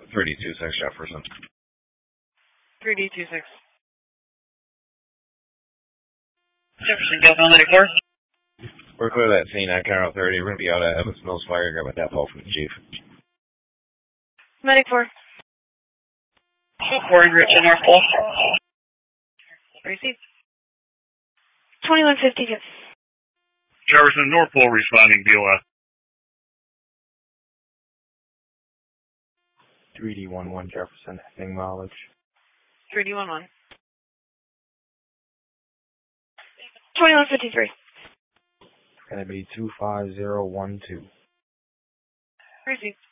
3D26 Jefferson. 3D26. Jefferson, Delta Medic 4. We're clear that scene at Carol 30. We're going to be out at Evans Mills Fire. Grab a depot from the chief. Medic 4. 4 in Richmond, North Pole. Receive. 2152. Jefferson, North Pole responding, BOS. 3D11 Jefferson, acknowledge. 3D11. 2153. It's going to be 25012. Receive.